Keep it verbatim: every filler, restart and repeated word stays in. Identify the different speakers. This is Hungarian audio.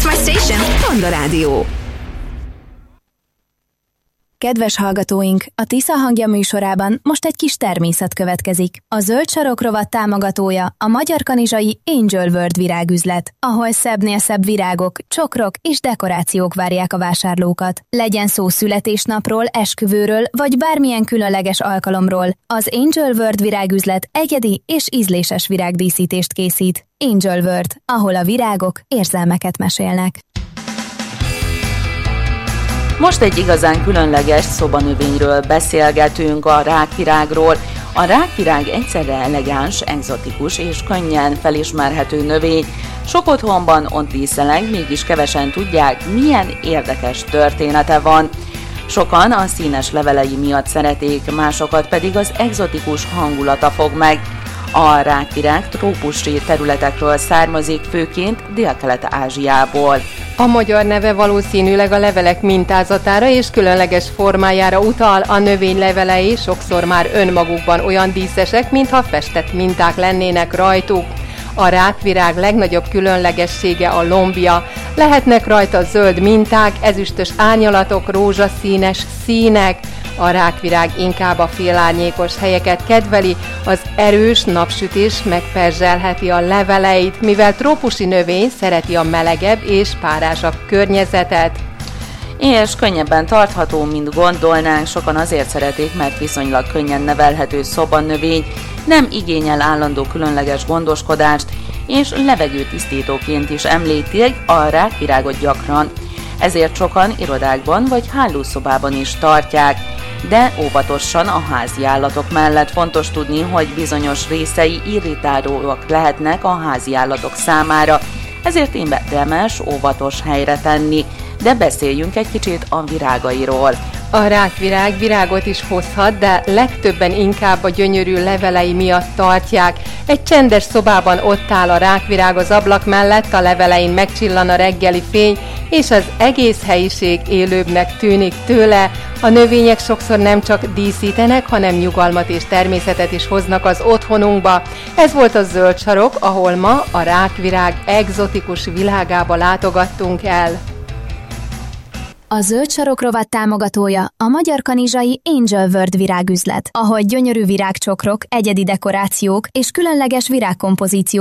Speaker 1: That's my station. Panda Rádió.
Speaker 2: Kedves hallgatóink, a Tisza hangja műsorában most egy kis természet következik. A Zöld Sarok rovat támogatója a magyar kanizsai Angel World virágüzlet, ahol szebbnél szebb virágok, csokrok és dekorációk várják a vásárlókat. Legyen szó születésnapról, esküvőről vagy bármilyen különleges alkalomról, az Angel World virágüzlet egyedi és ízléses virágdíszítést készít. Angel World, ahol a virágok érzelmeket mesélnek.
Speaker 3: Most egy igazán különleges szobanövényről beszélgetünk, a rákvirágról. A rákvirág egyszerre elegáns, egzotikus és könnyen felismerhető növény. Sok otthonban ott díszeleg, mégis kevesen tudják, milyen érdekes története van. Sokan a színes levelei miatt szeretik, másokat pedig az egzotikus hangulata fog meg. A rákvirág trópusi területekről származik, főként Dél-Kelet-Ázsiából.
Speaker 4: A magyar neve valószínűleg a levelek mintázatára és különleges formájára utal, a növény levelei sokszor már önmagukban olyan díszesek, mintha festett minták lennének rajtuk. A rákvirág legnagyobb különlegessége a lombja. Lehetnek rajta zöld minták, ezüstös árnyalatok, rózsaszínes színek. A rákvirág inkább a félárnyékos helyeket kedveli, az erős napsütés megperzselheti a leveleit, mivel trópusi növény szereti a melegebb és párásabb környezetet.
Speaker 3: És könnyebben tartható, mint gondolnánk, sokan azért szeretik, mert viszonylag könnyen nevelhető szobanövény, nem igényel állandó különleges gondoskodást, és levegőtisztítóként is említik a rákvirágot gyakran. Ezért sokan irodákban vagy hálószobában is tartják, de óvatosan a házi állatok mellett. Fontos tudni, hogy bizonyos részei irritálóak lehetnek a házi állatok számára, ezért érdemes óvatos helyre tenni. De beszéljünk egy kicsit a virágairól.
Speaker 4: A rákvirág virágot is hozhat, de legtöbben inkább a gyönyörű levelei miatt tartják. Egy csendes szobában ott áll a rákvirág az ablak mellett, a levelein megcsillan a reggeli fény, és az egész helyiség élőbbnek tűnik tőle. A növények sokszor nem csak díszítenek, hanem nyugalmat és természetet is hoznak az otthonunkba. Ez volt a Zöld Sarok, ahol ma a rákvirág egzotikus világába látogattunk el.
Speaker 2: A Zöld Sarok rovat támogatója a magyar kanizsai Angel World virágüzlet, ahol gyönyörű virágcsokrok, egyedi dekorációk és különleges virágkompozíciók